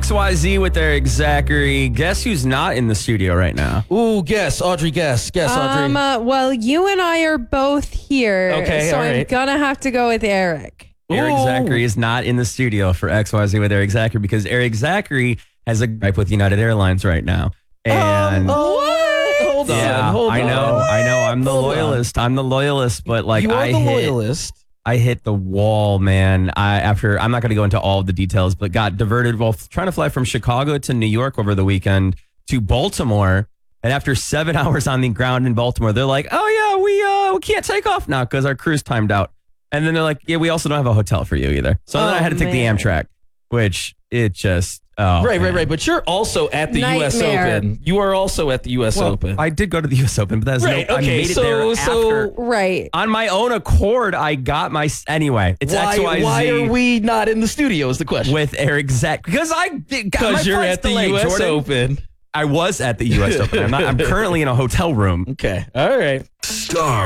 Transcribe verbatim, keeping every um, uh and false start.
X Y Z with Eric Zachary. Guess who's not in the studio right now? Ooh, guess. Audrey, guess. Guess, Audrey. Um, uh, well, you and I are both here. Okay, so all I'm right. gonna have to go with Eric. Eric Ooh. Zachary is not in the studio for X Y Z with Eric Zachary because Eric Zachary has a gripe with United Airlines right now. And Oh, what? Hold on. yeah, hold I on. know, I know. I'm the Hold on. loyalist. I'm the loyalist, but like you are I the hit, loyalist. I hit the wall, man. I after I'm not going to go into all of the details, but got diverted while trying to fly from Chicago to New York over the weekend to Baltimore. And after seven hours on the ground in Baltimore, they're like, "Oh yeah, we uh we can't take off now because our crew's timed out." And then they're like, "Yeah, we also don't have a hotel for you either." So then Oh, I had to take man. the Amtrak, which it just oh, right, right, man. right. But you're also at the U S Nightmare. Open. You are also at the U S Well, Open. I did go to the U S Open, but that's Right, no, I okay, made it so- there so- after. Right. On my own accord, I got my anyway. It's why, X Y Z. why are we not in the studio is the question. with Eric Zach because I did- got my Because you're flight's at the delayed, U S Jordan. Open. I was at the U S Open. I'm, not, I'm currently in a hotel room. Okay. All right. Star